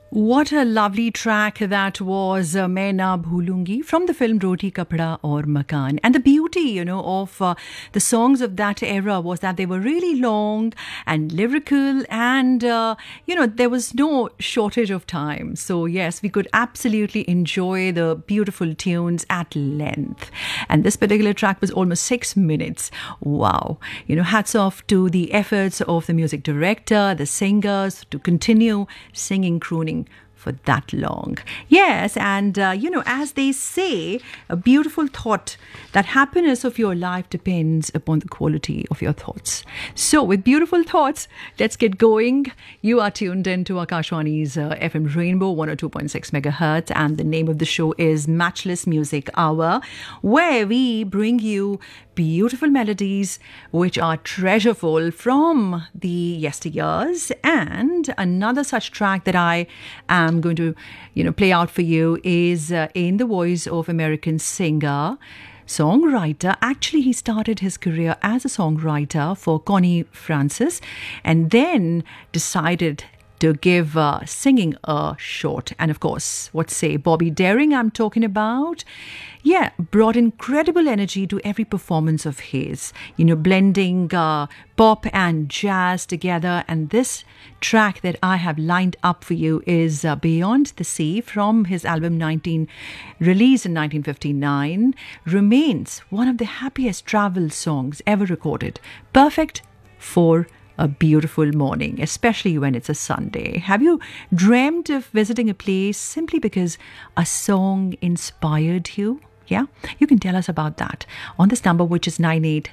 What a lovely track that was, Main Na Bhoolungi, from the film Roti Kapda Aur Makan. And the beauty, of the songs of that era was that they were really long and lyrical, and, there was no shortage of time. So, yes, we could absolutely enjoy the beautiful tunes at length. And this particular track was almost 6 minutes. Wow. Hats off to the efforts of the music director, the singers, to continue singing, crooning for that long. Yes, and as they say, a beautiful thought, that happiness of your life depends upon the quality of your thoughts. So with beautiful thoughts, let's get going. You are tuned in to Akashwani's FM Rainbow 102.6 megahertz, and the name of the show is Matchless Music Hour, where we bring you beautiful melodies which are treasureful from the yesteryears. And another such track that I am going to play out for you is in the voice of American singer, songwriter. Actually, he started his career as a songwriter for Connie Francis and then decided to give singing a shot. And of course, what say, Bobby Darin I'm talking about? Yeah, brought incredible energy to every performance of his, blending pop and jazz together. And this track that I have lined up for you is Beyond the Sea, from his album released in 1959, remains one of the happiest travel songs ever recorded. Perfect for a beautiful morning, especially when it's a Sunday. Have you dreamt of visiting a place simply because a song inspired you? Yeah, you can tell us about that on this number, which is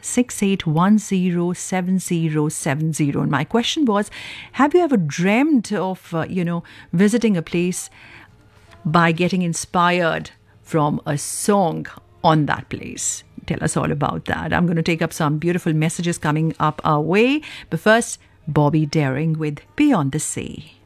9868107070. And my question was, have you ever dreamt of, visiting a place by getting inspired from a song on that place? Tell us all about that. I'm going to take up some beautiful messages coming up our way. But first, Bobby Darin with Beyond the Sea.